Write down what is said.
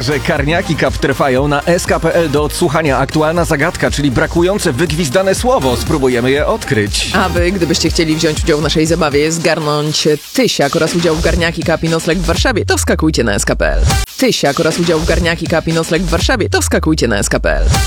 że Garniaki Cup trwają na sk.pl do odsłuchania. Aktualna zagadka, czyli brakujące wygwizdane słowo. Spróbujemy je odkryć. A wy, gdybyście chcieli wziąć udział w naszej zabawie, zgarnąć tysiak oraz udział w Garniaki Cup i nocleg w Warszawie, to wskakujcie na sk.pl. Tysiak oraz udział w Garniaki Cup i nocleg w Warszawie, to wskakujcie na sk.pl.